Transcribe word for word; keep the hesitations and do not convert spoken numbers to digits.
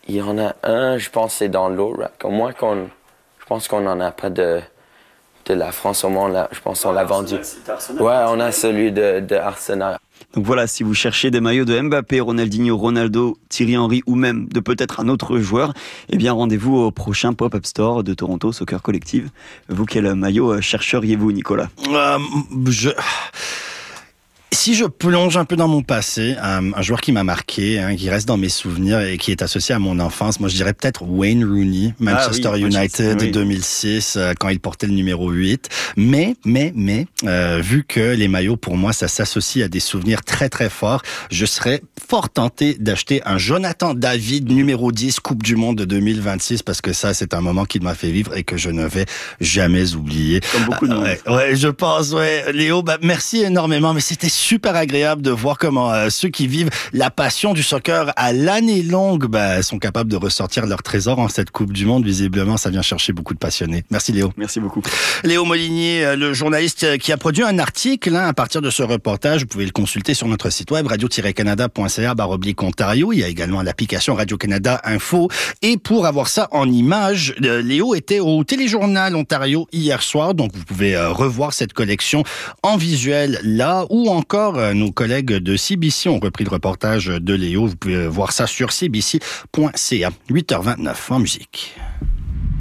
il y en a un, je pense, c'est dans l'O-Rack. Au moins qu'on, je pense qu'on n'en a pas de, de la France au monde. Là. Je pense qu'on ah, l'a vendu. Ouais, on a celui de, de Arsenal. Donc voilà, si vous cherchez des maillots de Mbappé, Ronaldinho, Ronaldo, Thierry Henry ou même de peut-être un autre joueur, eh bien rendez-vous au prochain Pop-Up Store de Toronto Soccer Collective. Vous, quel maillot chercheriez-vous, Nicolas ? euh, je... Si je plonge un peu dans mon passé, un, un joueur qui m'a marqué, hein, qui reste dans mes souvenirs et qui est associé à mon enfance, moi je dirais peut-être Wayne Rooney, Manchester ah oui, United oui. deux mille six, euh, quand il portait le numéro huit. Mais, mais, mais, euh, vu que les maillots pour moi ça s'associe à des souvenirs très très forts, je serais fort tenté d'acheter un Jonathan David numéro dix Coupe du Monde de deux mille vingt-six parce que ça c'est un moment qu'il m'a fait vivre et que je ne vais jamais oublier. Comme beaucoup de monde. Euh, ouais, ouais, je pense, ouais. Léo, bah, merci énormément, mais c'était super agréable de voir comment euh, ceux qui vivent la passion du soccer à l'année longue bah, sont capables de ressortir leur trésor en cette Coupe du Monde. Visiblement, ça vient chercher beaucoup de passionnés. Merci Léo. Merci beaucoup. Léo Molinier, le journaliste qui a produit un article hein, à partir de ce reportage. Vous pouvez le consulter sur notre site web radio tiret canada point c a barre oblique Ontario. Il y a également l'application Radio-Canada Info. Et pour avoir ça en images, euh, Léo était au Téléjournal Ontario hier soir. Donc vous pouvez euh, revoir cette collection en visuel là ou encore nos collègues de C B C ont repris le reportage de Léo. Vous pouvez voir ça sur c b c point c a. huit heures vingt-neuf en musique.